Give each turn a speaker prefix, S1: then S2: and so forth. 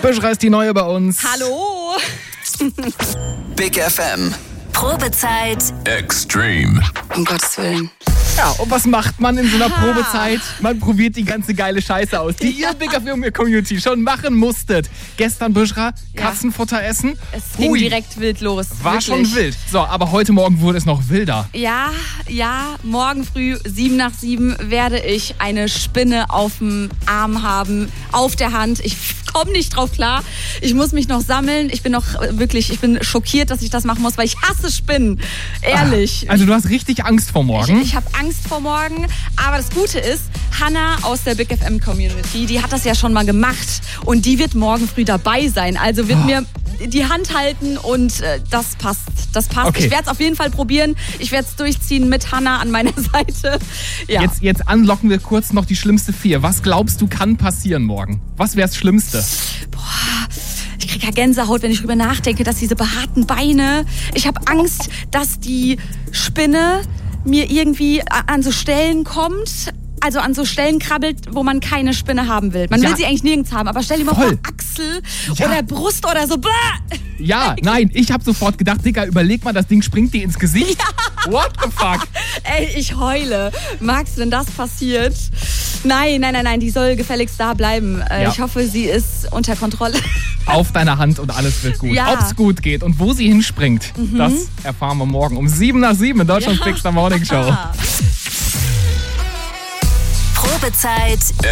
S1: Büschra ist die Neue bei uns.
S2: Hallo.
S3: Big FM.
S4: Probezeit
S3: Extreme.
S2: Um Gottes Willen.
S1: Ja, und was macht man in so einer Probezeit? Man probiert die ganze geile Scheiße aus, die ihr Big FM Community schon machen musstet. Gestern, Büschra, Katzenfutter essen.
S2: Es ging direkt wild los.
S1: War
S2: wirklich.
S1: schon wild. So, aber heute Morgen wurde es noch wilder.
S2: Ja, morgen früh 7 nach 7 werde ich eine Spinne auf dem Arm haben, auf der Hand. Ich komme nicht drauf klar. Ich muss mich noch sammeln. Ich bin schockiert, dass ich das machen muss, weil ich hasse Spinnen. Ehrlich.
S1: Also du hast richtig Angst vor morgen?
S2: Ich habe Angst vor morgen. Aber das Gute ist, Hannah aus der Big FM Community, die hat das ja schon mal gemacht. Und die wird morgen früh dabei sein. Also wird mir die Hand halten und das passt. Das passt.
S1: Okay.
S2: Ich werde es auf jeden Fall probieren. Ich werde es durchziehen mit Hannah an meiner Seite. Ja.
S1: Jetzt unlocken wir kurz noch die schlimmste 4. Was glaubst du kann passieren morgen? Was wäre das Schlimmste?
S2: Ich kriege ja Gänsehaut, wenn ich drüber nachdenke, dass diese behaarten Beine... Ich habe Angst, dass die Spinne mir irgendwie an so Stellen kommt... Also an so Stellen krabbelt, wo man keine Spinne haben will. Man will sie eigentlich nirgends haben, aber stell dir mal vor, Achsel oder Brust oder so. Blah!
S1: Ja, nein, ich habe sofort gedacht, Digga, überleg mal, das Ding springt dir ins Gesicht. Ja. What the fuck?
S2: Ey, ich heule. Magst du, wenn das passiert? Nein, die soll gefälligst da bleiben. Ich hoffe, sie ist unter Kontrolle.
S1: Auf deiner Hand und alles wird gut.
S2: Ja.
S1: Ob's gut geht und wo sie hinspringt, das erfahren wir morgen um 7 nach 7 in Deutschlands Big Star Morning Show.
S4: Probezeit